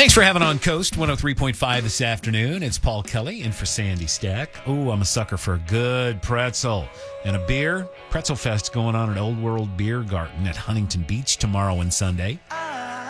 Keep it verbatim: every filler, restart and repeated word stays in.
Thanks for having on Coast one oh three point five this afternoon. It's Paul Kelly in for Sandy Stack. Oh, I'm a sucker for a good pretzel and a beer. Pretzel Fest going on at Old World Beer Garden at Huntington Beach tomorrow and Sunday.